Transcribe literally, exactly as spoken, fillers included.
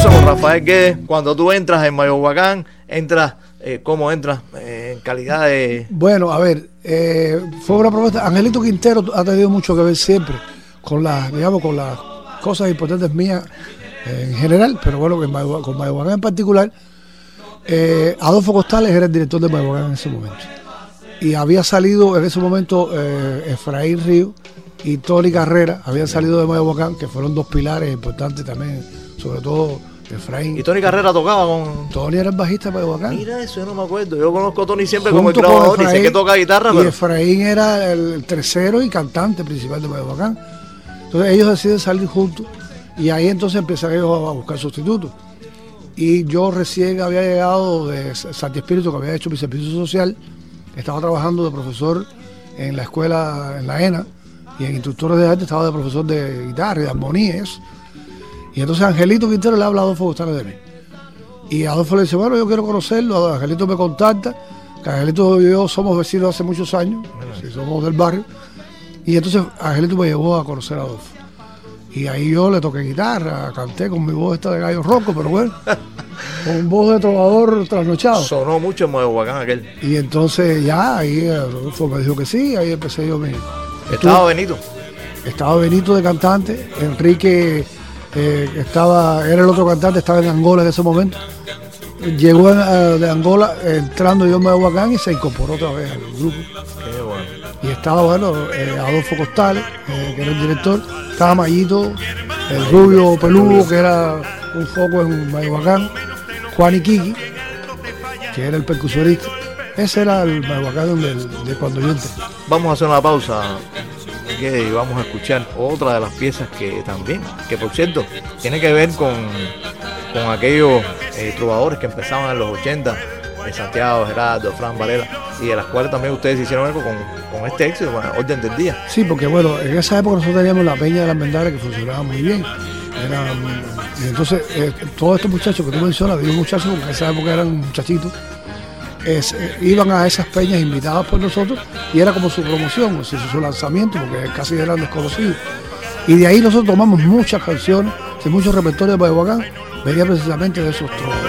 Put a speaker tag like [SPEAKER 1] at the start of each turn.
[SPEAKER 1] pausa con Rafael Guedes. Cuando tú entras en Mayohuacán, entras, eh, ¿cómo entras? Eh, en calidad de...
[SPEAKER 2] Bueno, a ver, eh, fue una propuesta. Angelito Quintero ha tenido mucho que ver siempre con las, digamos, con las cosas importantes mías eh, en general, pero bueno, con Mayohuacán, con Mayohuacán en particular. Eh, Adolfo Costales era el director de Mayohuacán en ese momento. Y había salido en ese momento eh, Efraín Río y Tony Carrera, habían salido de Mayohuacán, que fueron dos pilares importantes también, sobre todo Efraín.
[SPEAKER 1] ¿Y Tony Carrera tocaba con...?
[SPEAKER 2] Tony era el bajista de Mayohuacán.
[SPEAKER 1] Mira eso, yo no me acuerdo. Yo conozco a Tony siempre
[SPEAKER 2] Junto
[SPEAKER 1] como el grabador
[SPEAKER 2] Efraín,
[SPEAKER 1] y sé que toca guitarra,
[SPEAKER 2] y
[SPEAKER 1] pero...
[SPEAKER 2] Efraín era el tercero y cantante principal de Mayohuacán. Entonces ellos deciden salir juntos y ahí entonces empiezan ellos a buscar sustitutos. Y yo recién había llegado de Santi Espíritu, que había hecho mi servicio social, estaba trabajando de profesor en la escuela, en la E N A, y en instructores de arte estaba de profesor de guitarra y de armonía y eso. Y entonces Angelito Quintero le habla a Adolfo Costales de mí. Y Adolfo le dice, bueno, yo quiero conocerlo. Angelito me contacta, que Angelito y yo somos vecinos hace muchos años, sí, somos del barrio. Y entonces Angelito me llevó a conocer a Adolfo. Y ahí yo le toqué guitarra, canté con mi voz esta de gallo ronco, pero bueno, con voz de trovador trasnochado.
[SPEAKER 1] Sonó mucho en Mayohuacán aquel.
[SPEAKER 2] Y entonces ya, ahí Adolfo me dijo que sí, ahí empecé yo mi...
[SPEAKER 1] ¿Estaba Benito?
[SPEAKER 2] Estaba Benito de cantante, Enrique eh, estaba, era el otro cantante, estaba en Angola en ese momento. Llegó uh, de Angola entrando yo en Mayohuacán y se incorporó otra vez al grupo.
[SPEAKER 1] Qué bueno.
[SPEAKER 2] Y estaba, bueno, eh, Adolfo Costales, eh, que era el director, estaba Mayito, el rubio peludo, que era un foco en Mayohuacán, Juan Iquiqui, que era el percusionista. Ese era el Mayohuacán de, de cuando yo entré.
[SPEAKER 1] Vamos a hacer una pausa, que vamos a escuchar otra de las piezas que también, que por cierto, tiene que ver con, con aquellos eh, trovadores que empezaban en los ochenta, de Santiago, Gerardo, Fran Varela, y de las cuales también ustedes hicieron algo con, con este éxito, con Orden del Día.
[SPEAKER 2] Sí, porque bueno, en esa época nosotros teníamos la Peña de la Almendara que funcionaba muy bien. Era, y entonces, eh, todos estos muchachos que tú mencionas, digo muchachos porque en esa época eran muchachitos, es, eh, iban a esas peñas invitadas por nosotros y era como su promoción, o sea, su lanzamiento, porque casi eran desconocidos. Y de ahí nosotros tomamos muchas canciones, y muchos repertorios de Mayohuacán, venía precisamente de esos trovadores.